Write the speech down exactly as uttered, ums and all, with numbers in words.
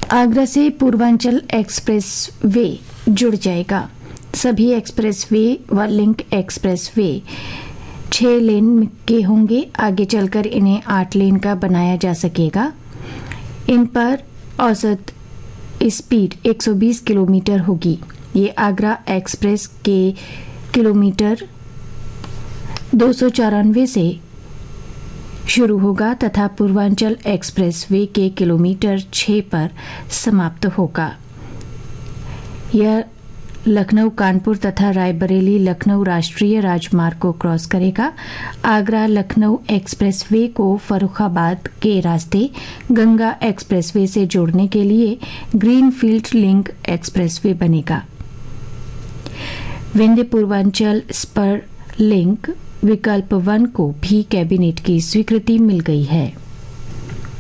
आगरा से Purvanchal express way जुड़ जाएगा। सभी एक्सप्रेस वे व लिंक एक्सप्रेस वे छह लेन के होंगे। आगे चलकर इन्हें आठ लेन का बनाया जा सकेगा। इन पर औसत स्पीड एक सौ बीस किलोमीटर होगी। ये आगरा एक्सप्रेस के किलोमीटर दो सौ चौरानवे से शुरू होगा तथा पूर्वांचल एक्सप्रेस वे के किलोमीटर छह पर समाप्त होगा। यह लखनऊ कानपुर तथा रायबरेली लखनऊ राष्ट्रीय राजमार्ग को क्रॉस करेगा। आगरा लखनऊ एक्सप्रेसवे को फर्रुखाबाद के रास्ते गंगा एक्सप्रेसवे से जोड़ने के लिए ग्रीनफील्ड लिंक एक्सप्रेसवे बनेगा। विंध्य पूर्वांचल स्पर लिंक विकल्प वन को भी कैबिनेट की स्वीकृति मिल गई है।